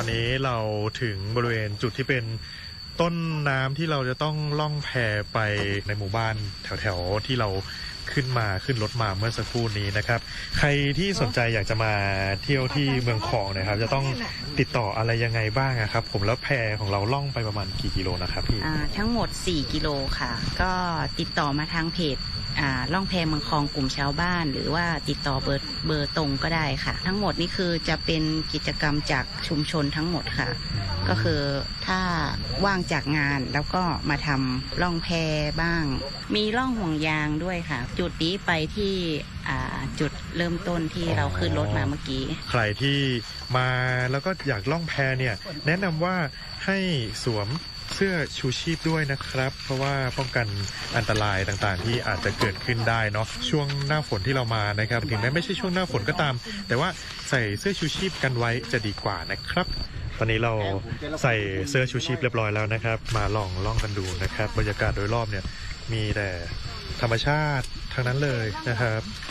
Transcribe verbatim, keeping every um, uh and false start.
อนนี้เราถึงบริเวณจุดที่เป็นต้นน้ำที่เราจะต้องล่องแพไปในหมู่บ้านแถวๆที่เราขึ้นมาขึ้นรถมาเมื่อสักครู่นี้นะครับใครที่สนใจอยากจะมาเที่ยวที่เมืองคองนะครับจะต้องติดต่ออะไรยังไงบ้างครับผมแล้วแพของเราล่องไปประมาณกี่กิโลนะครับพี่ทั้งหมดสี่กิโลค่ะก็ติดต่อมาทางเพจล่องแพเมืองคองกลุ่มชาวบ้านหรือว่าติดต่อเบอร์เบอร์ตรงก็ได้ค่ะทั้งหมดนี่คือจะเป็นกิจกรรมจากชุมชนทั้งหมดค่ะก็คือถ้าว่างจากงานแล้วก็มาทำล่องแพบ้างมีล่องห่วงยางด้วยค่ะจุดนี้ไปที่จุดเริ่มต้นที่เราขึ้นรถมาเมื่อกี้ใครที่มาแล้วก็อยากล่องแพเนี่ยแนะนำว่าให้สวมเสื้อชูชีพด้วยนะครับเพราะว่าป้องกันอันตรายต่างๆที่อาจจะเกิดขึ้นได้เนาะช่วงหน้าฝนที่เรามานะครับถึงแม้ไม่ใช่ช่วงหน้าฝนก็ตามแต่ว่าใส่เสื้อชูชีพกันไว้จะดีกว่านะครับตอนนี้เราใส่เสื้อชูชีพเรียบร้อยแล้วนะครับมาลองล่องกันดูนะครับบรรยากาศโดยรอบเนี่ยมีแต่ธรรมชาติทั้งนั้นเลยนะครับ